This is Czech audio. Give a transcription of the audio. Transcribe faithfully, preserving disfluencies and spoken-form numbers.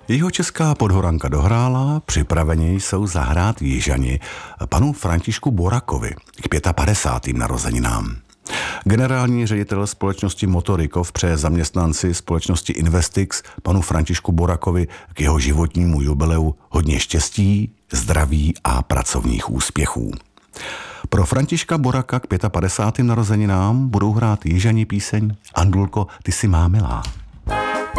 Jihočeská Podhoranka dohrála, připraveni jsou zahrát Jižani panu Františku Borakovi k padesátým pátým narozeninám. Generální ředitel společnosti Motorikov přeje zaměstnanci společnosti Investix panu Františku Borakovi k jeho životnímu jubileu hodně štěstí, zdraví a pracovních úspěchů. Pro Františka Boraka k padesátým pátým narozeninám budou hrát Jižani píseň Andulko, ty si má milá.